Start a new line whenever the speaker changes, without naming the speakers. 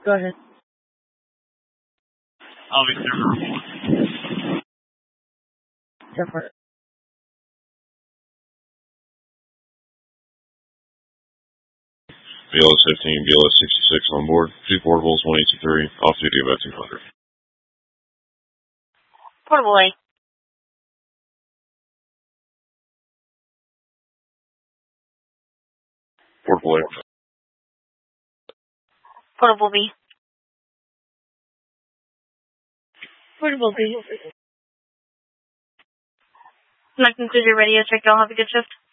Go ahead.
I'll be there.
Different.
BLS 15, BLS 66 on board. 2 portables, 183, off duty about 200.
Portable A.
Portable A.
Portable B.
Portable B.
That concludes your radio check. Y'all have a good shift.